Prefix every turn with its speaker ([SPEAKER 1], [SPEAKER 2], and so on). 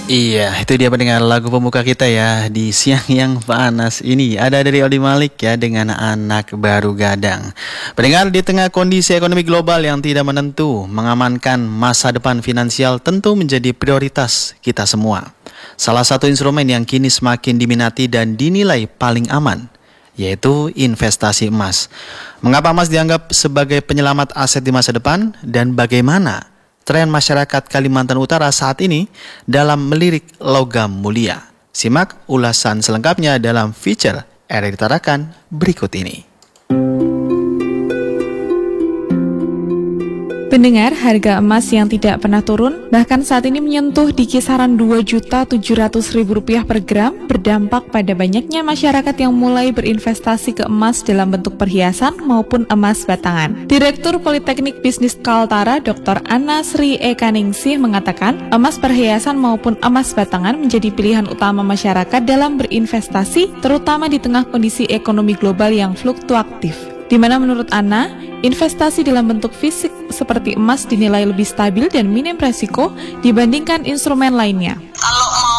[SPEAKER 1] Iya, itu dia pendengar lagu pembuka kita ya di siang yang panas ini. Ada dari Odi Malik ya dengan Anak Baru Gadang. Pendengar, di tengah kondisi ekonomi global yang tidak menentu, mengamankan masa depan finansial tentu menjadi prioritas kita semua. Salah satu instrumen yang kini semakin diminati dan dinilai paling aman, yaitu investasi emas. Mengapa emas dianggap sebagai penyelamat aset di masa depan dan bagaimana tren masyarakat Kalimantan Utara saat ini dalam melirik logam mulia? Simak ulasan selengkapnya dalam feature RRI Tarakan berikut ini.
[SPEAKER 2] Pendengar, harga emas yang tidak pernah turun bahkan saat ini menyentuh di kisaran Rp2.700.000 per gram berdampak pada banyaknya masyarakat yang mulai berinvestasi ke emas dalam bentuk perhiasan maupun emas batangan. Direktur Politeknik Bisnis Kaltara Dr. Anna Sri Ekaningsih mengatakan emas perhiasan maupun emas batangan menjadi pilihan utama masyarakat dalam berinvestasi terutama di tengah kondisi ekonomi global yang fluktuatif. Di mana menurut Anna, investasi dalam bentuk fisik seperti emas dinilai lebih stabil dan minim resiko dibandingkan instrumen lainnya.
[SPEAKER 3] Kalau